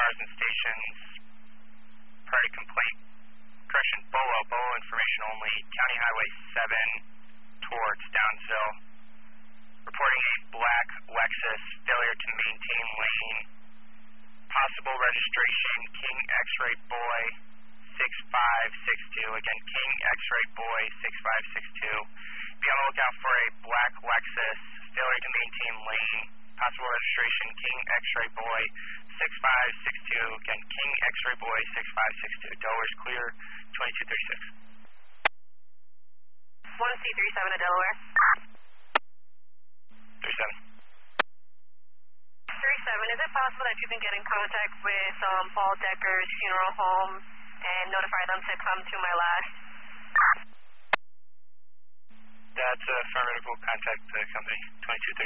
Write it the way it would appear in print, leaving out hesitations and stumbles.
cars and stations. Priority complete. Correction, Bolo information only. County Highway 7 towards Downsville. Reporting a black Lexus, failure to maintain lane. Possible registration, King X-Ray Boy 6562. Again, King X-Ray Boy 6562. Be on the lookout for a black Lexus, failure to maintain lane. Possible registration, King X-Ray Boy 6562. Again, King X-Ray Boy 6562. Delaware's clear, 2236. 1C37 to Delaware. 37. 37, is it possible that you can get in contact with Paul Decker's funeral home and notify them to come to my last? That's affirmative. We'll contact the company, 2236.